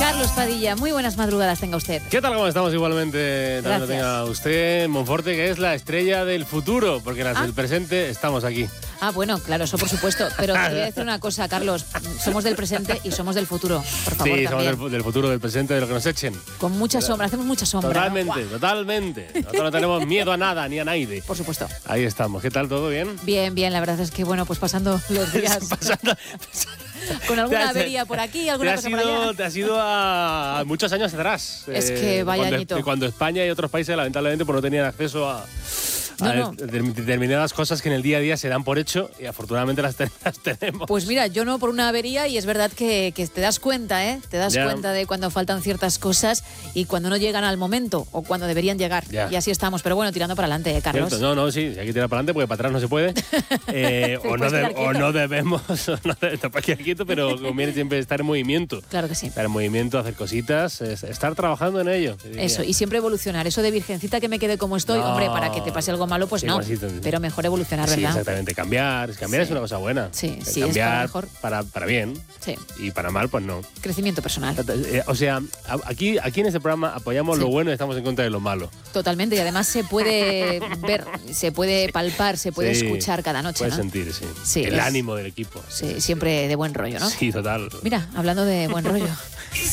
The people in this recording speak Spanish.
Carlos Padilla, muy buenas madrugadas tenga usted. ¿Qué tal? ¿Cómo estamos? Igualmente también lo Gracias. tenga usted, Monforte, que es la estrella del futuro, porque las del presente estamos aquí. Ah, bueno, claro, eso por supuesto. Pero te voy a decir una cosa, Carlos. Somos del presente y somos del futuro, por favor, Sí, también. somos del futuro, del presente, de lo que nos echen. Con mucha sombra, hacemos mucha sombra. Totalmente, ¿No? totalmente. Nosotros no tenemos miedo a nada, ni a nadie. Por supuesto. Ahí estamos. ¿Qué tal? ¿Todo bien? Bien, bien, la verdad es que, bueno, pues pasando los días con alguna avería por aquí, alguna cosa por allá. Te has ido a muchos años atrás. Es que vaya añito. Cuando España y otros países, lamentablemente, pues no tenían acceso a No. determinadas cosas que en el día a día se dan por hecho y afortunadamente las tenemos. Pues mira, yo no por una avería y es verdad que te das cuenta, ¿eh? Te das Ya. cuenta de cuando faltan ciertas cosas y cuando no llegan al momento o cuando deberían llegar. Ya. Y así estamos, pero bueno, tirando para adelante, Carlos. Cierto. No, sí, hay que tirar para adelante porque para atrás no se puede. puedes No debemos, no puedes quedar quieto, pero conviene siempre estar en movimiento. Claro que sí. Estar en movimiento, hacer cositas, estar trabajando en ello. Eso, y siempre evolucionar. Eso de virgencita que me quede como estoy, No. hombre, para que te pase algo malo, pues Sí, no. bueno, sí, Pero mejor evolucionar, Sí, ¿verdad? exactamente. Cambiar Sí. es una cosa buena. Sí, sí, es cambiar para mejor. para bien Sí. y para mal, pues no. Crecimiento personal. O sea, aquí en este programa apoyamos Sí. lo bueno y estamos en contra de lo malo. Totalmente. Y además se puede ver, se puede palpar, se puede Sí, escuchar cada noche, puedes ¿no? sentir, sí. Sí, El es- ánimo del equipo. Sí, siempre de buen rollo, ¿no? Sí, total. Mira, hablando de buen rollo.